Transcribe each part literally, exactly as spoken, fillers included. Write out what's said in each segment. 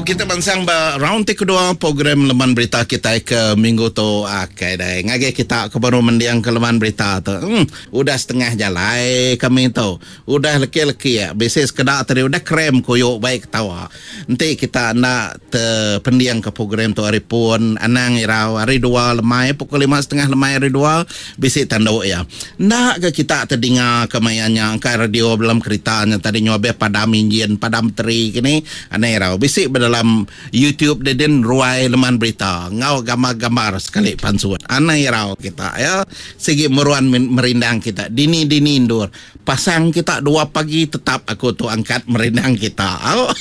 So kita bansang ba round ti kedua program Leman Berita kita ke minggu tu akai dai. Ngage kita ke baru mendiang ke Leman Berita tu. Hmm, udah setengah jalan kami tu. Udah leki-leki ya. Biasa sekedar tadi udah krem koyok baik tawa. Nanti kita nak te pendiang ke program tu hari pun anang irau hari dua lemai pukul lima setengah lemai hari dua biasa tandau ya. Nak ke kita terdengar kemayannya ke radio dalam keritanya tadi nyobe padam injin padam teri kini anang irau. Biasa dalam YouTube deden ruai Leman Berita ngau gambar-gambar sekali pansuat anai rau kita ya segi meruan merindang kita dini-dini indur pasang kita dua pagi tetap aku tu angkat merindang kita.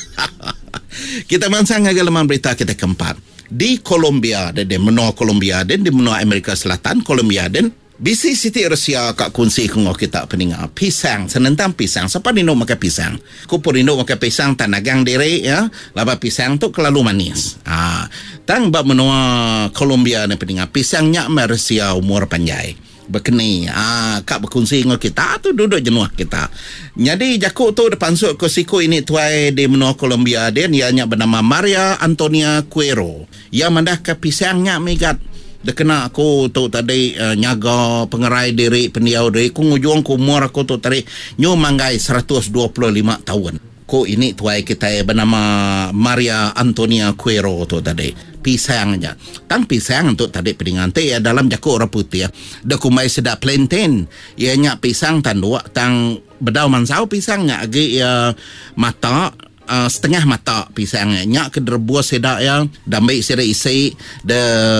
Kita mansang ngaga Leman Berita kita keempat di Colombia dan di menua Colombia dan di menua Amerika Selatan Colombia dan bisi siti Rusia kak kunci kengok kita peninga pisang senentang pisang siapa dino makan pisang ku pun dino makan pisang tanagang diri ya laba pisang tu kelalu manis ah tang bab menua Colombia ni peninga pisangnya Rusia umur panjang berkeni ah kak berkunci ngok kita tu duduk jenuh kita jadi jakuk tu depan suk ko siku ini tuai di menua Colombia dan ianya bernama Maria Antonia Cuero ia mandah ke pisangnya megat dia kena aku tu tadi uh, nyaga pengerai diri pendiau diri ku ngujung ku umur aku tu tadi nyu manggai seratus dua puluh lima tahun ku ini tuai kita bernama Maria Antonia Cuero tu tadi pisang aja tang pisang untuk tadi pedingan te ya dalam jakuk orang putih ya dah kumai sedap plantain ianya pisang tan dua tang bedau mansau pisangnya agi ya mata Uh, setengah mata pisangnya nyak ke derbuas sedak yang damai sira isi de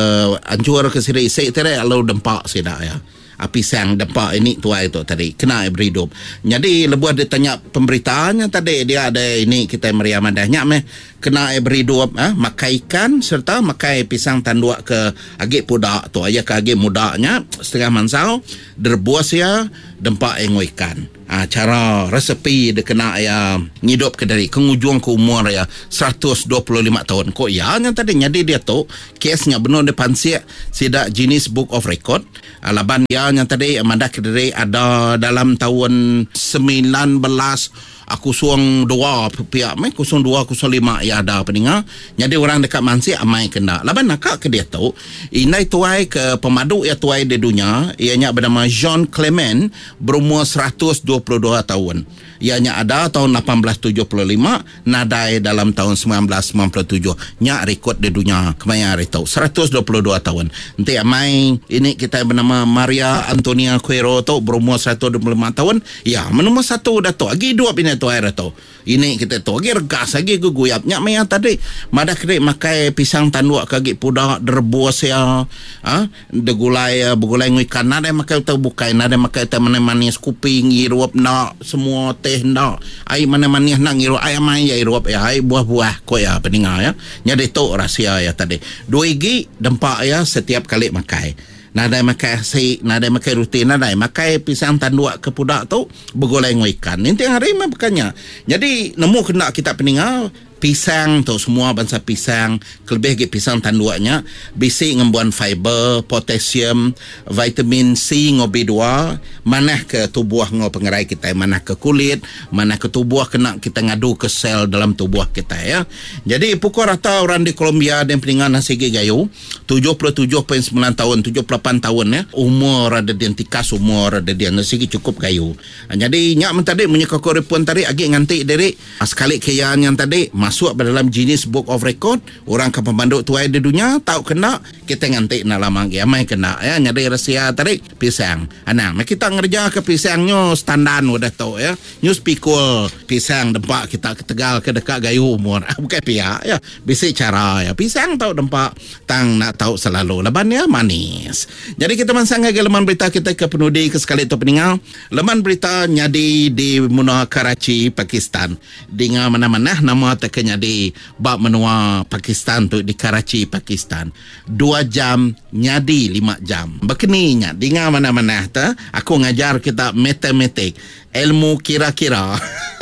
ancur ke sira isi tere lalu dempak sedak ya pisang dempak ini tuai tu tadi kena berhidup jadi lebuah dia tanya pemberitaannya tadi dia ada ini kita meriah madahnya meh kena berhidup ah makai ikan serta makai pisang tanduk ke agak pudak tu aja ke agak mudaknya setengah mansau derbuas ya dempak yang ikan ah cara resepi dia kena ya ngidup ke dari kengujung ke umur ya seratus dua puluh lima tahun kok ya nya tadi jadi dia tu kesnya benar depan sia sidak jenis book of record alaban ya nya tadi mandah ke dari ada dalam tahun sembilan belas aku suang dua pihak mai kosong dua kosong lima ya ada peninga jadi orang dekat mansi amai kena laban nakak ke dia tu inai tuai ke pemadu ya tuai di dunia ianya bernama John Clement berumur seratus dua puluh dua tahun ianya ada tahun lapan belas tujuh puluh lima nadai dalam tahun sembilan belas sembilan puluh tujuh nya rekod di dunia kemaya hari tu seratus dua puluh dua tahun nanti amai ini kita bernama Maria Antonia Cuero tu berumur seratus dua puluh lima tahun ya menumur satu dah tu lagi dua pindah tu air tu ini kita tu lagi regas lagi guguyap nyak maya tadi madah kredit makai pisang tanduk kagi pudak derbuas ya ah de gulai begulai ikan nada makai tu bukai nada makai tu manis kuping irup nak semua teh nak ai mana manis nak ngirup ai mai ya irup ya ai buah-buah ko ya peninga ya nyade tu rahsia ya tadi dua gigi dempak ya setiap kali makai nada makai si nada makai rutin nada makai pisang tanduk ke pudak tu bergulai ikan nanti hari mah bukannya jadi nemu kena kita peninga pisang tu semua bangsa pisang kelebih ke pisang tanduknya bisi ngembuan fiber potasium vitamin C ngo B dua manah ke tubuh ngo pengerai kita manah ke kulit manah ke tubuh kena kita ngadu ke sel dalam tubuh kita ya jadi pukul rata orang di Colombia dan peningan nasi gayu tujuh puluh tujuh perpuluhan sembilan tahun tujuh puluh lapan tahun ya umur ada dian tikas umur ada dian nasi cukup gayu jadi nyak mentadi menyeka korepon tadi agi nganti dari sekali kayaan yang tadi masuk dalam jenis book of record orang ke pemanduk tuai di dunia tahu kena kita nganti nak lama ya mai kena ya nyari rahsia tarik pisang anak kita ngerja ke pisangnya standar udah tahu ya news pikul pisang dempak kita ke Tegal ke dekat gayu umur bukan pihak ya bisa cara ya pisang tahu dempak tang nak tahu selalu leban ya manis jadi kita mansang ke Leman Berita kita ke penudi ke sekali tu peninggal Leman Berita nyadi di menua Karachi Pakistan dengan mana-mana nama teknya di bab menua Pakistan tu di Karachi Pakistan dua jam nyadi lima jam berkeninya dengan mana-mana ta aku ngajar kita matematik ilmu kira-kira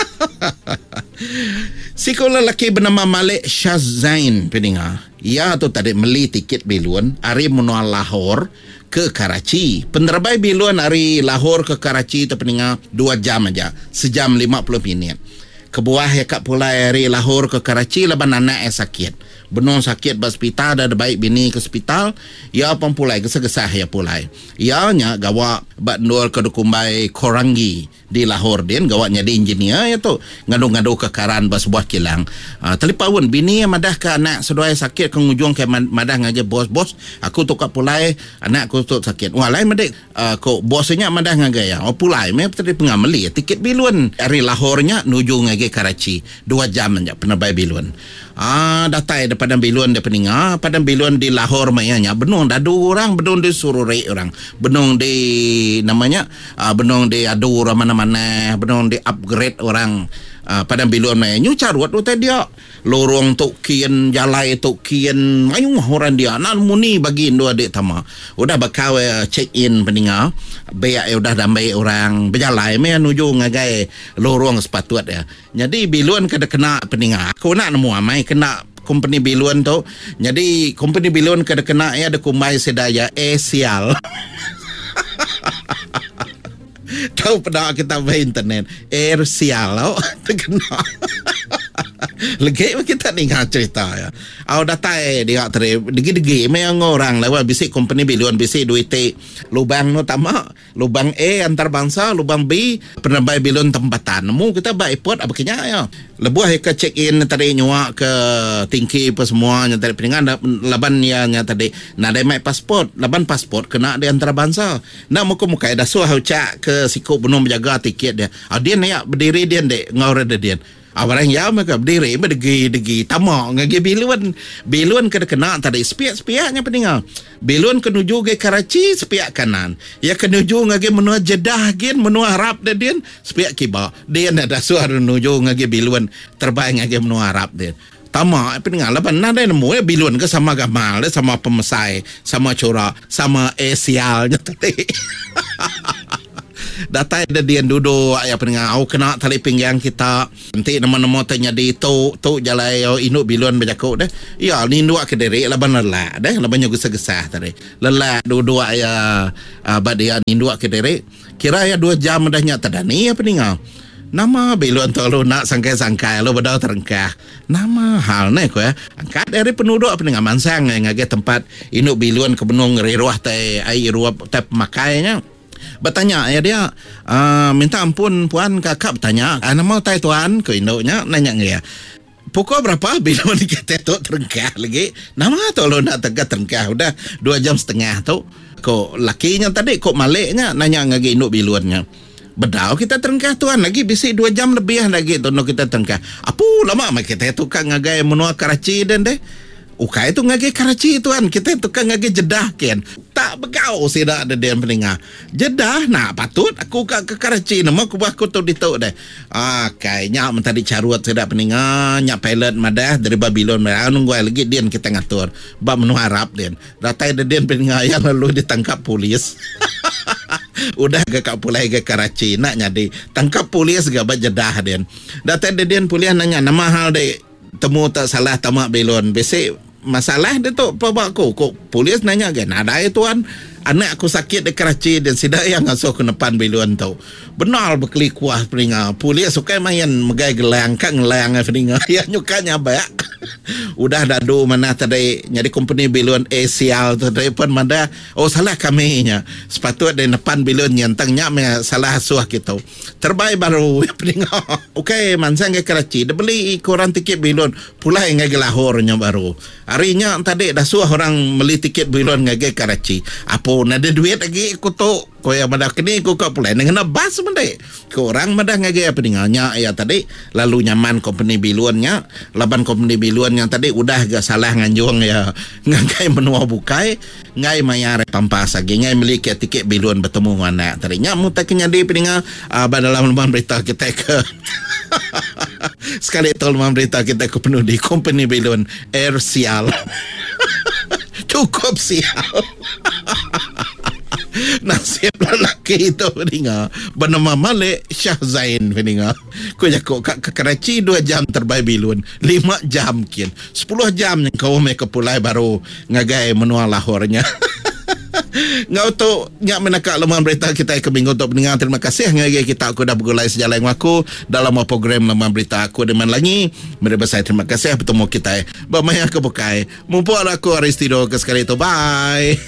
sekolah lelaki bernama Malik Shazain peninga ia tu tadi beli tiket biluan hari menua Lahore ke Karachi penerbai biluan hari Lahore ke Karachi tu peninga dua jam aja sejam lima puluh minit kebuah ya kat pulai dari Lahore ke Karachi laban anak eh sakit. Benung sakit ke hospital dah baik bini ke hospital ya pun pulai gesah-gesah ya pulai ya nya gawa bat nur ke dukumbai Korangi di Lahore din gawanya di engineer ya tu ngadu-ngadu ke karan bas buah kilang uh, telipawun bini madah ke anak sedoai sakit ke ngujung ke madah ngaje bos-bos aku tu kat pulai anak aku tu sakit walai madik uh, ko bosnya madah ngaje ya oh pulai me tadi pengameli tiket bilun dari Lahore nya nuju ngaje Karachi dua jam nya penerbai bilun. Ah, datai de padang bilun de peninga, padang bilun di Lahore mayanya benung dadu orang, benung di sururi orang, benung di namanya, uh, benung di adu orang mana-mana, benung di upgrade orang. Uh, padang bilun maya nyu carut utai dia lorong tok kian jalai tok kian mayu orang dia nan muni bagi dua adik tama udah bakal uh, check in peninga beyak ya udah damai orang berjalai me nuju ngagai lorong sepatut ya jadi bilun kada kena peninga aku nak nemu amai kena company bilun tu jadi company bilun kada kena ya ada kumbai sedaya esial. Tahu pernah kita main internet air sial terkena lagi kita dengar cerita ya au datai dia tere degi-degi memang orang lewat bisik company bilun bisik duit lubang no tama lubang A antar bangsa lubang B penerbai bilun tempatan mu kita baik pot apa kenya ya lebuh ke check in tadi nyuak ke tingki apa semuanya tadi peningan laban ya nya tadi nak ada mai pasport laban pasport kena di antara bangsa nak muka-muka dah suah cak ke sikuk benung menjaga tiket dia ah dia nak berdiri dia dek ngau reda dia Awarang ya mereka berdiri berdegi-degi tamak ngagi bilun bilun kena kena tadi sepiak-sepiaknya peningal bilun kenuju ke Karachi sepiak kanan ya kenuju ngagi menua Jeddah gen menua Arab dia sepiak kiba dia ada suara menuju ngagi bilun terbaik ngagi menua Arab dia tamak peningal lapan nada nemu ya bilun ke sama gamal sama pemesai sama cora sama esialnya tadi. Datai ada dia duduk ya pendengar au kena tali pinggang kita nanti nama-nama tanya di tu tu jalai au induk bilun berjakuk deh ya ni dua ke diri laban lelak deh laban gesah-gesah tadi lelak duduk ya uh, badia ni dua ke diri kira ya dua jam dah nyata tadani ya pendengar nama bilun tu lu nak sangkai-sangkai lu bedau terengkah nama hal ni ko ya angkat dari penduduk pendengar mansang ngage tempat induk bilun ke benung riruah tai air ruap tai pemakainya bertanya ya dia uh, minta ampun puan kakak bertanya ana mau tai tuan ke induknya nanya dia pukul berapa bila kita tu terengkah lagi nama tu lo nak tegak terengkah udah dua jam setengah tu kok lakinya tadi kok maliknya nanya ngagi induk bilunnya bedau kita terengkah tuan lagi bisik dua jam lebih lagi tu no kita terengkah apa lama mak kita tu kan ngagai menua Karachi dan deh Ukai itu ngagi Karachi tuan kita tu kan ngagi Jeddah kan tak begau sida ada dia peninga Jeddah nah patut aku ke, ke Karachi nama aku aku tu dituk deh ah kayaknya mentadi carut sida peninga nyak pilot madah dari Babylon madah nunggu lagi dia kita ngatur bab menu Arab dia datai ada dia peninga yang lalu ditangkap polis. Udah ke kak pulai ke Karachi nak nyadi tangkap polis ke Jeddah dia datai ada dia polis nanya nama hal deh temu tak salah tamak belon besok masalah dia tu apa aku kok polis nanya kan ada ya tuan anak aku sakit di Karachi dan sidak yang ngasuh ke depan bilun tau benar berkeli kuah peninga polis suka main megai gelang kan gelang peninga ya nyukanya baik udah dadu mana tadi nyari company bilun esial tu tadi pun mana oh salah kami nya sepatut di depan bilun nyentangnya salah suah kita terbaik baru peninga okey mansang ke Karachi dia beli koran tiket bilun pulai ngai Lahore nya baru harinya tadi dah suah orang beli tiket bilun ngai Karachi apa ada duit lagi aku tu kau yang madah kini aku kau pulai dengan bas mendek kau orang madah ngage apa dengarnya ya tadi lalu nyaman company bilunnya laban company bilunnya tadi udah gak salah nganjung ya ngagai menua bukai ngai mayar pampas lagi ngai miliki tiket bilun bertemu anak tadinya muta kenyadi peninga uh, dalam lembaran berita kita ke sekali tol lembaran berita kita ke penuh di company bilun air sial cukup sial. Nasib lelaki itu peninga bernama Malik Shah Zain peninga ku jakok kat ke Karachi dua jam terbaik bilun lima jam kian sepuluh jam yang kau mai ke pulai baru ngagai menua Lahore nya Ngau tu nyak menakak laman berita kita ke minggu untuk pendengar. Terima kasih ngagi kita aku dah bergulai sejalan aku dalam program laman berita aku dengan lagi. Mereka saya terima kasih bertemu kita. Bermaya ke bukai. Mumpul aku Aristido ke sekali itu. Bye.